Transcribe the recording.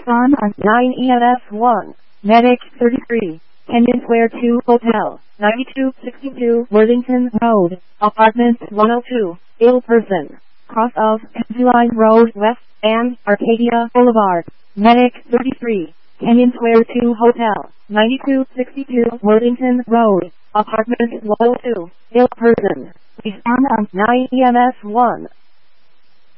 Respond on 9 EMS 1. Medic 33. Kenyon Square 2 Hotel, 9262 Worthington Road, Apartment 102, ill person. Cross of Pennsylvania Road West and Arcadia Boulevard. Medic 33. Kenyon Square 2 Hotel, 9262 Worthington Road, Apartment 102, ill person. Respond on 9 EMS 1.